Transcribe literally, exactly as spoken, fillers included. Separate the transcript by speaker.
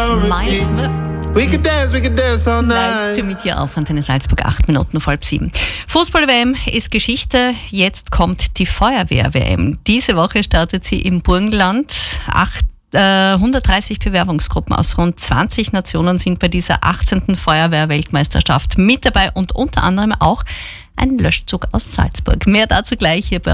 Speaker 1: Miles Smith.
Speaker 2: We could dance, we could dance all night.
Speaker 1: Nice to meet you auf Antenne Salzburg, acht Minuten vor halb sieben. Fußball-W M ist Geschichte, jetzt kommt die Feuerwehr-W M. Diese Woche startet sie im Burgenland. Acht, äh, hundertdreißig Bewerbungsgruppen aus rund zwanzig Nationen sind bei dieser achtzehnten Feuerwehr-Weltmeisterschaft mit dabei und unter anderem auch ein Löschzug aus Salzburg. Mehr dazu gleich hier bei